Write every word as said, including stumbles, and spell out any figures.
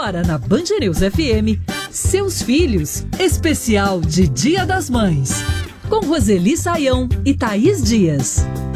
Agora na Band News F M, Seus Filhos, especial de Dia das Mães, com Roseli Saião e Thaís Dias.